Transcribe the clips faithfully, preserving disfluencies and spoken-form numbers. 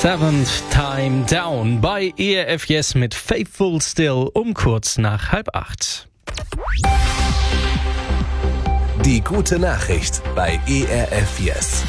Seventh Time Down bei E R F Yes mit Faithful Still um kurz nach halb acht. Die gute Nachricht bei E R F Yes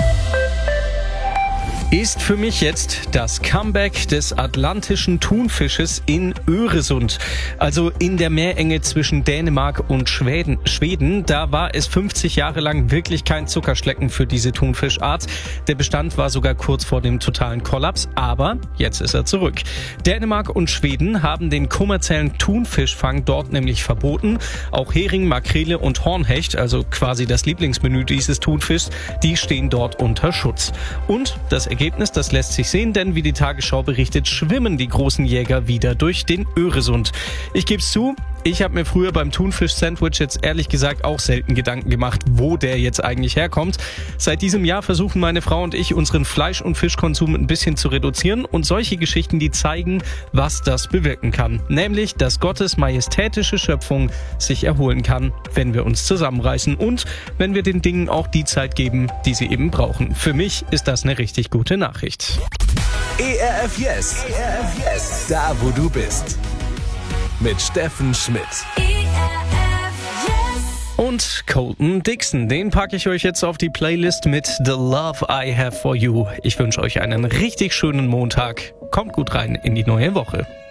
Ist für mich jetzt das Comeback des atlantischen Thunfisches in Öresund, also in der Meerenge zwischen Dänemark und Schweden. Schweden, da war es fünfzig Jahre lang wirklich kein Zuckerschlecken für diese Thunfischart. Der Bestand war sogar kurz vor dem totalen Kollaps, aber jetzt ist er zurück. Dänemark und Schweden haben den kommerziellen Thunfischfang dort nämlich verboten. Auch Hering, Makrele und Hornhecht, also quasi das Lieblingsmenü dieses Thunfischs, die stehen dort unter Schutz. Und das Ergebnis Ergebnis, das lässt sich sehen, denn wie die Tagesschau berichtet, schwimmen die großen Jäger wieder durch den Öresund. Ich geb's zu, ich habe mir früher beim Thunfisch-Sandwich jetzt ehrlich gesagt auch selten Gedanken gemacht, wo der jetzt eigentlich herkommt. Seit diesem Jahr versuchen meine Frau und ich, unseren Fleisch- und Fischkonsum ein bisschen zu reduzieren und solche Geschichten, die zeigen, was das bewirken kann. Nämlich, dass Gottes majestätische Schöpfung sich erholen kann, wenn wir uns zusammenreißen und wenn wir den Dingen auch die Zeit geben, die sie eben brauchen. Für mich ist das eine richtig gute Nachricht. E R F Yes, E R F Yes, da wo du bist. Mit Steffen Schmidt. Und Colton Dixon, den packe ich euch jetzt auf die Playlist mit The Love I Have For You. Ich wünsche euch einen richtig schönen Montag. Kommt gut rein in die neue Woche.